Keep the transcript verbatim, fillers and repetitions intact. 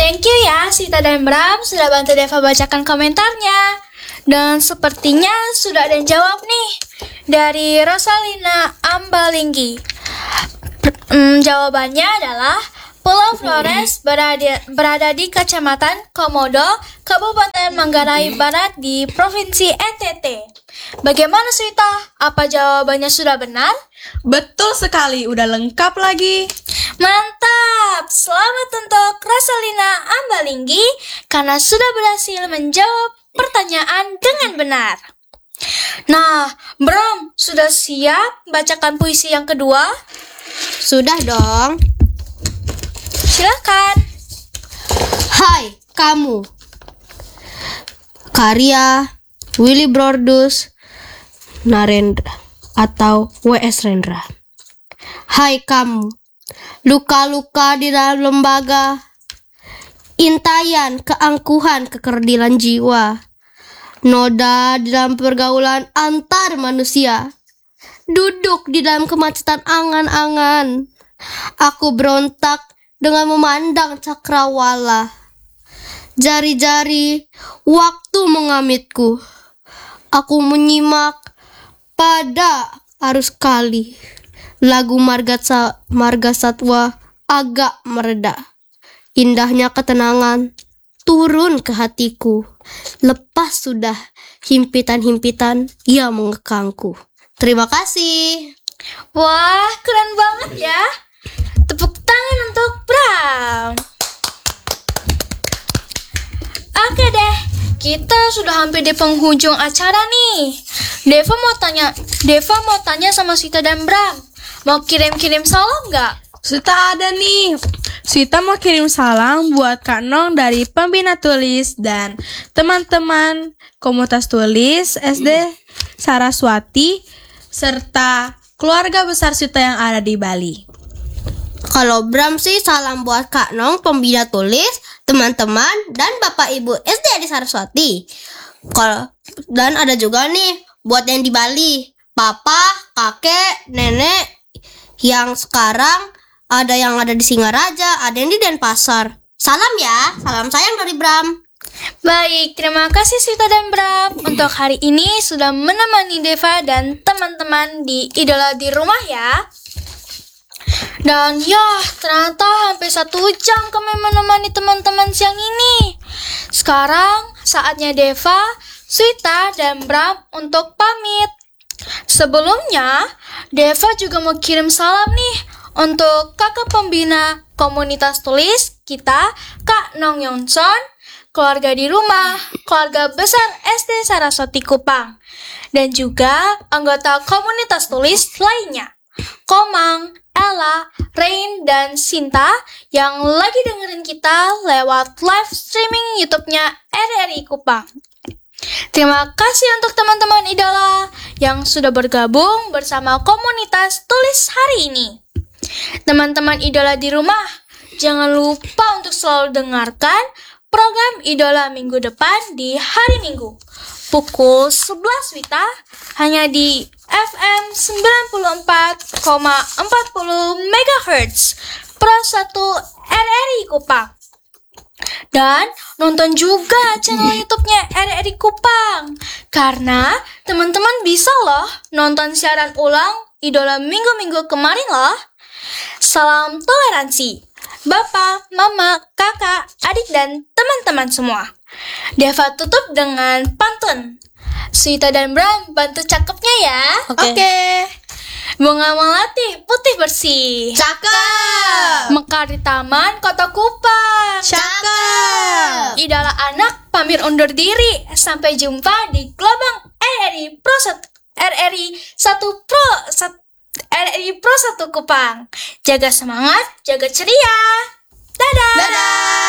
Thank you ya Sita dan Bram sudah bantu Deva bacakan komentarnya. Dan sepertinya sudah ada yang jawab nih dari Rosalina Ambalinggi. Hmm, jawabannya adalah Pulau Flores berada, berada di Kecamatan Komodo, Kabupaten Manggarai Barat di Provinsi N T T. Bagaimana Sita? Apa jawabannya sudah benar? Betul sekali, udah lengkap lagi. Mantap! Selamat untuk Rosalina Ambalinggi karena sudah berhasil menjawab pertanyaan dengan benar. Nah, Bram, sudah siap bacakan puisi yang kedua? Sudah dong. Silakan. Hai, kamu. Karya Willy Brodus Narendra atau W S Rendra. Hai kamu, luka-luka di dalam lembaga, intayan keangkuhan kekerdilan jiwa, noda di dalam pergaulan antar manusia, duduk di dalam kemacetan angan-angan. Aku berontak dengan memandang cakrawala. Jari-jari waktu mengamitku. Aku menyimak pada arus kali. Lagu Marga, Marga Satwa agak mereda. Indahnya ketenangan turun ke hatiku. Lepas sudah himpitan-himpitan yang mengekangku. Terima kasih. Wah, keren banget ya. Tepuk tangan untuk Bram. Oke deh, kita sudah hampir di penghujung acara nih. Deva mau tanya, Deva mau tanya sama Sita dan Bram. Mau kirim-kirim salam nggak? Sita ada nih. Sita mau kirim salam buat Kak Nong dari Pembina Tulis dan teman-teman komunitas tulis S D Saraswati serta keluarga besar Sita yang ada di Bali. Kalau Bram sih salam buat Kak Nong, Pembina Tulis, teman-teman, dan Bapak Ibu S D di Saraswati. Kalau dan ada juga nih buat yang di Bali, Papa, Kakek, Nenek yang sekarang ada yang ada di Singaraja, ada yang di Denpasar. Salam ya, salam sayang dari Bram. Baik, terima kasih Sita dan Bram untuk hari ini sudah menemani Deva dan teman-teman di Idola di Rumah ya. Dan ya, ternyata hampir satu jam kami menemani teman-teman siang ini. Sekarang saatnya Deva, Sita, dan Bram untuk pamit. Sebelumnya, Deva juga mau kirim salam nih untuk kakak pembina komunitas tulis kita, Kak Nong Yongson, keluarga di rumah, keluarga besar S D Saraswati Kupang, dan juga anggota komunitas tulis lainnya, Komang, Ella, Rain, dan Sinta yang lagi dengerin kita lewat live streaming YouTube-nya R R I Kupang. Terima kasih untuk teman-teman idola yang sudah bergabung bersama komunitas tulis hari ini. Teman-teman idola di rumah, jangan lupa untuk selalu dengarkan program Idola minggu depan di hari Minggu pukul sebelas Wita hanya di F M sembilan puluh empat koma empat puluh megahertz Pro satu R R I Kupang. Dan nonton juga channel YouTube-nya R R I Kupang karena teman-teman bisa loh nonton siaran ulang Idola minggu-minggu kemarin loh. Salam toleransi Bapak, Mama, Kakak, adik, dan teman-teman semua. Deva tutup dengan pantun. Sita dan Bram bantu cakepnya ya. Oke. Okay. Okay. Bunga melati putih bersih. Cakep. Mekar di taman kota Kupang. Cakep. Idola anak pamir undur diri. Sampai jumpa di gelombang R R I Pro satu R R I satu Pro satu R R I Pro satu Kupang. Jaga semangat, jaga ceria. Dadah. Dadah.